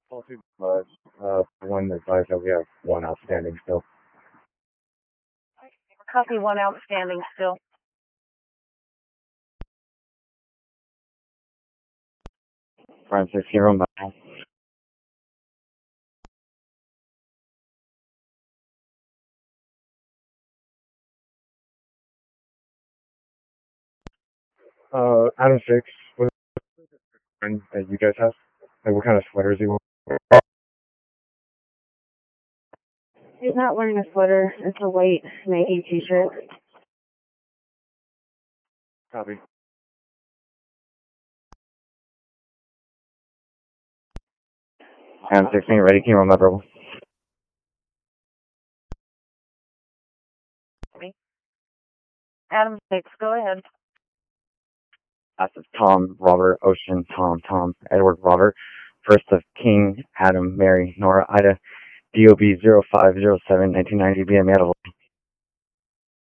All too much. One advice that we have one outstanding still. Copy, one outstanding still. Prime 60 mile. Adam 6, what kind that you guys have? Like, what kind of sweaters you want? He's not wearing a sweater. It's a white Nike t-shirt. Copy. Adam 16, ready? Can you roll my verbal? Adam 6, go ahead. That's Tom, Robert, Ocean, Tom, Edward, Robert. First of King, Adam, Mary, Nora, Ida, DOB 0507 1990, BM